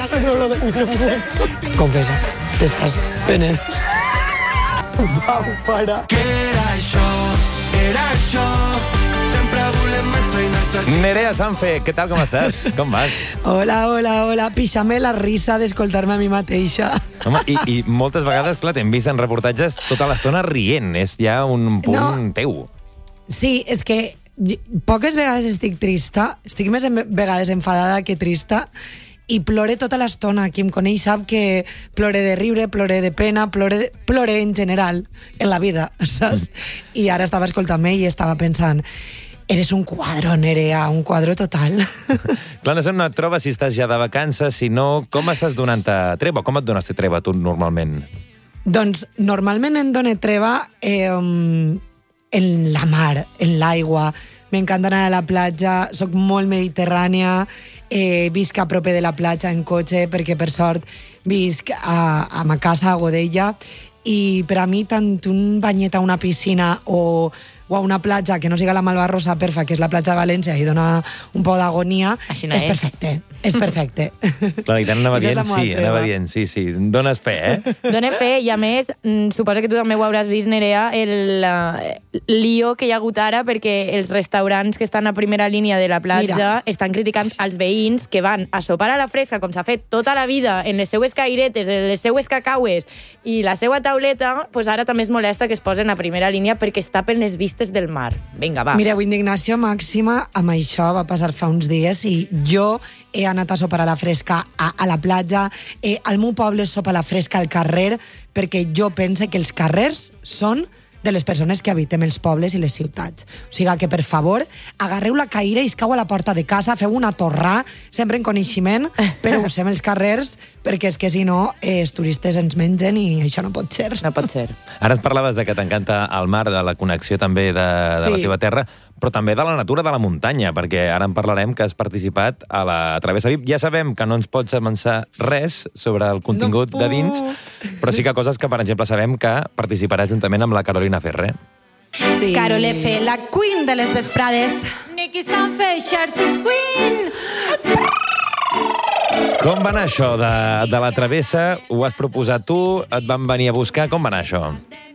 Pero lo domino mucho. Confesa, estás penent. Vau, para. Que era això, sempre volem massa i necessitem. Nerea Sanfe, què tal, com estàs? Com vas? Hola. Píxame la risa d'escoltar-me a mi mateixa. Home, i moltes vegades, clar, t'hem vist en reportatges tota l'estona rient. És ja un punt teu. Sí, és que poques vegades estic trista, estic més vegades enfadada que trista, i plore tota l'estona. Qui em coneix sap que plore de riure, plore de pena, plore en general, en la vida, saps? I ara estava escoltant-me i estava pensant, eres un quadro, Nerea, un quadro total. Clar, no sé on et trobes, si estàs ja de vacances, si no, com estàs donant-te treva? Com et dones treva, tu, normalment? Doncs, normalment em dono treva en la mar, en l'aigua. M'encanta anar a la platja, soc molt mediterrània, visc a proper de la platja en cotxe, perquè per sort visc a ma casa a Godella, i per a mi tant un banyet a una piscina o a una platja que no siga la Malvarrosa Perfa, que és la platja de València, i dona un poc d'agonia, no és perfecte. És perfecte. Clar, i tant anava dient, sí. Dones fe, eh? Dóna fe, i a més, suposo que tu també ho hauràs vist, Nerea, el lío que hi ha hagut ara, perquè els restaurants que estan a primera línia de la platja estan criticant els veïns que van a sopar a la fresca, com s'ha fet tota la vida, en les seues cairetes, en les seues cacaues i la seua tauleta, doncs ara també es molesta que es posen a primera línia perquè es tapen les vistes del mar. Vinga, va. Mireu, indignació màxima amb això va passar fa uns dies, i jo he anat a sopar a la fresca a la platja, al meu poble sopa a la fresca al carrer, perquè jo pense que els carrers són de les persones que habitem els pobles i les ciutats. O sigui que, per favor, agarreu la caire i iscau a la porta de casa, feu una torrà, sempre en coneixement, però usem els carrers, perquè és que, si no, els turistes ens mengen i això no pot ser. No pot ser. Ara ens parlaves de que t'encanta el mar, de la connexió també de la teva terra, però també de la natura de la muntanya, perquè ara en parlarem que has participat a la Travessa VIP. Ja sabem que no ens pots avançar res sobre el contingut de dins, però sí que coses que, per exemple, sabem que participarà juntament amb la Carolina Ferrer. Sí. Carol F, la queen de les vesprades. Nicky Sanfe, Xerxes Queen. Com va anar això de la Travessa? Ho has proposat tu? Et van venir a buscar? Com va anar això?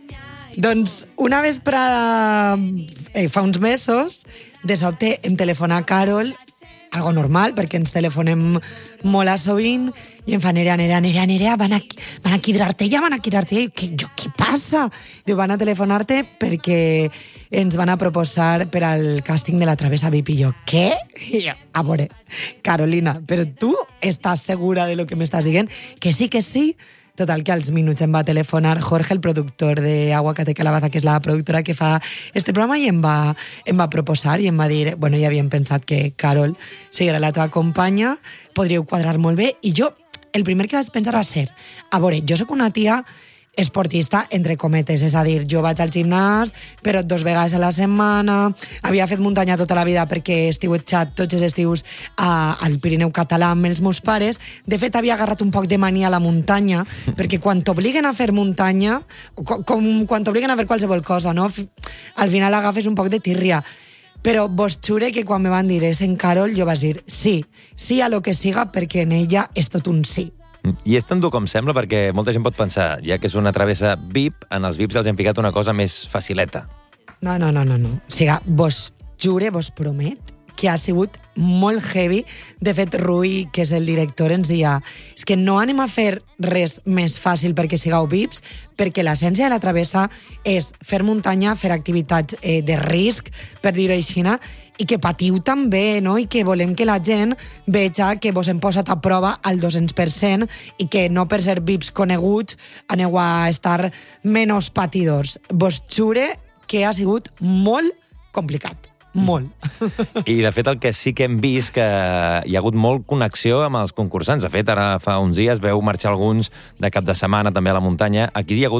Doncs una vesprada fa uns mesos, de sobte em telefona Carol, algo normal, perquè ens telefonem molt a sovint, i em fa, Nerea, van a quidrar-te ja. I què passa? Diu, van a telefonar-te perquè ens van a proposar per al càsting de la Travessa VIP. I jo, què? I jo, a veure, Carolina, però tu estàs segura de lo que m'estàs dient? Que sí. Total, que als minuts em va telefonar Jorge, el productor de Aguacate Calabaza, que és la productora que fa este programa, i em va proposar i em va dir, bueno, ja havíem pensat que Carol seguirà la teva companya, podríeu quadrar molt bé, i jo, el primer que vaig pensar va ser, a veure, jo sóc una tia esportista, entre cometes, és a dir, jo vaig al gimnàs, però 2 vegades a la setmana, havia fet muntanya tota la vida perquè estiuetjat tots els estius al Pirineu català amb els meus pares. De fet, havia agarrat un poc de mania a la muntanya, perquè quan t'obliguen a fer muntanya, com quan t'obliguen a fer qualsevol cosa, no? Al final agafes un poc de tírria. Però vos jure que quan me van dir és en Carol, jo vaig dir sí a lo que siga, perquè en ella és tot un sí. I és tan dur com sembla, perquè molta gent pot pensar, ja que és una travessa VIP, en els VIPs els hem ficat una cosa més facileta. No. O sigui, vos jure, vos promet que ha sigut molt heavy. De fet, Rui, que és el director, ens deia, és que no anem a fer res més fàcil perquè sigueu VIPs, perquè l'essència de la travessa és fer muntanya, fer activitats de risc, per dir-ho així, i que patiu també, no? I que volem que la gent veja que vos hem posat a prova al 200% i que no per ser VIPs coneguts aneu a estar menys patidors. Vos jure que ha sigut molt complicat. Molt. I, de fet, el que sí que hem vist que hi ha hagut molt connexió amb els concursants. De fet, ara fa uns dies veu marxar alguns de cap de setmana també a la muntanya. Aquí hi ha hagut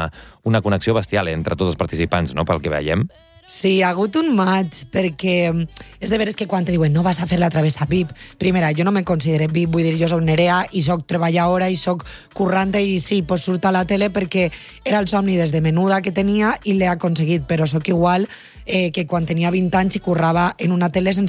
una connexió bestial entre tots els participants, no?, pel que veiem. Sí, hi ha hagut un maig, perquè és de veres que quan te diuen no vas a fer la travessa VIP, primera, jo no me considero VIP, vull dir, jo soc Nerea i soc treballadora i soc currante i sí, pues surt a la tele perquè era el somni des de menuda que tenia i l'he aconseguit, però soc igual que quan tenia 20 anys i currava en una tele sense